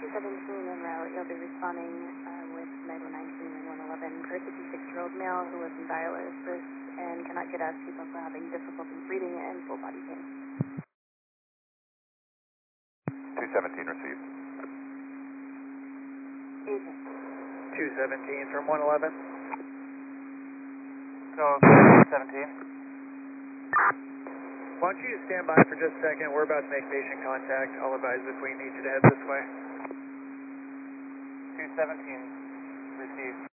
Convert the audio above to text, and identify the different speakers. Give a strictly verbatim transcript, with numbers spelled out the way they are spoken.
Speaker 1: seventeen en route. You'll be responding uh, with med one nineteen and one eleven for a fifty-six-year-old male who lives in dialysis and cannot get up. He's also having difficulty breathing and full body pain.
Speaker 2: two seventeen received.
Speaker 1: Easy.
Speaker 3: two seventeen from one eleven.
Speaker 2: So, seventeen.
Speaker 3: Why don't you just stand by for just a second? We're about to make patient contact. I'll advise if we need you to head this way.
Speaker 2: two seventeen received.